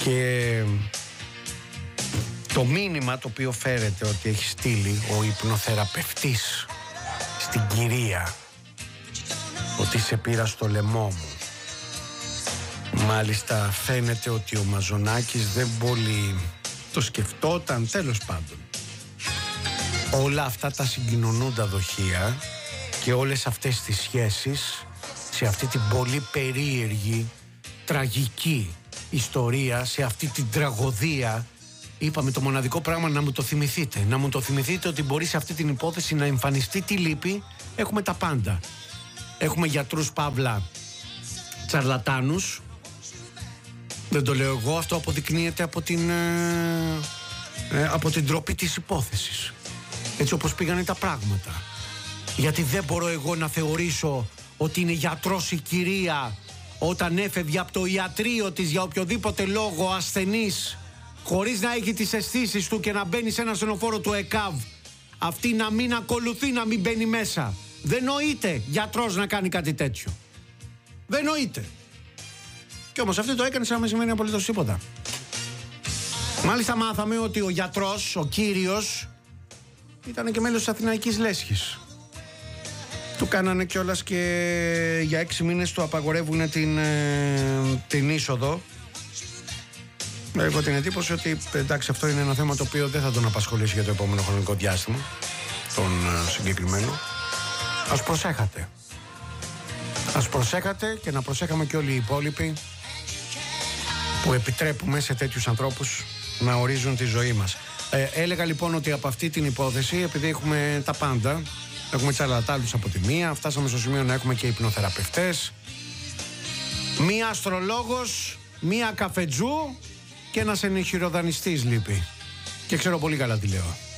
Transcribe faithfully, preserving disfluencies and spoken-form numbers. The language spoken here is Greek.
Και το μήνυμα το οποίο φέρεται ότι έχει στείλει ο υπνοθεραπευτής στην κυρία, ότι σε πήρα στο λαιμό μου. Μάλιστα φαίνεται ότι ο Μαζονάκης δεν πολύ το σκεφτόταν, τέλος πάντων. Όλα αυτά τα συγκοινωνούντα δοχεία και όλες αυτές τις σχέσεις σε αυτή την πολύ περίεργη, τραγική ιστορία, σε αυτή την τραγωδία, είπαμε το μοναδικό πράγμα να μου το θυμηθείτε. Να μου το θυμηθείτε ότι μπορεί σε αυτή την υπόθεση να εμφανιστεί τι λείπει. Έχουμε τα πάντα. Έχουμε γιατρούς παύλα τσαρλατάνους. Δεν το λέω εγώ, αυτό αποδεικνύεται από την, ε, ε, από την τροπή της υπόθεσης. Έτσι όπως πήγανε τα πράγματα. Γιατί δεν μπορώ εγώ να θεωρήσω ότι είναι γιατρός η κυρία όταν έφευγε από το ιατρείο της για οποιοδήποτε λόγο ασθενής, χωρίς να έχει τις αισθήσεις του, και να μπαίνει σε ένα στενοφόρο του ΕΚΑΒ, αυτή να μην ακολουθεί, να μην μπαίνει μέσα. Δεν νοείται γιατρός να κάνει κάτι τέτοιο. Δεν νοείται. Και όμως αυτή το έκανε σαν να μην σημαίνει απολύτως τίποτα. Μάλιστα μάθαμε ότι ο γιατρός, ο κύριος, ήταν και μέλος της Αθηναϊκής Λέσχης. Του κάνανε κιόλας και για έξι μήνες του απαγορεύουν την, την είσοδο. Έχω την εντύπωση ότι εντάξει, αυτό είναι ένα θέμα το οποίο δεν θα τον απασχολήσει για το επόμενο χρονικό διάστημα, τον συγκεκριμένο. Ας προσέχατε. Ας προσέχατε και να προσέχαμε και όλοι οι υπόλοιποι που επιτρέπουμε σε τέτοιους ανθρώπους να ορίζουν τη ζωή μας. Ε, έλεγα λοιπόν ότι από αυτή την υπόθεση, επειδή έχουμε τα πάντα, έχουμε τσαρλατάνους από τη μία, φτάσαμε στο σημείο να έχουμε και υπνοθεραπευτές, μία αστρολόγος, μία καφετζού και ένας ενεχειροδανιστής λείπει. Και ξέρω πολύ καλά τι λέω.